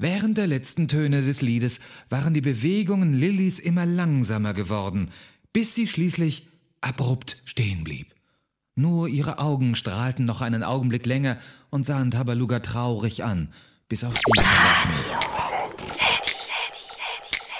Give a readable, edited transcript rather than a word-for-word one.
Während der letzten Töne des Liedes waren die Bewegungen Lillys immer langsamer geworden, bis sie schließlich abrupt stehen blieb. Nur ihre Augen strahlten noch einen Augenblick länger und sahen Tabaluga traurig an, bis auch sie verlachen.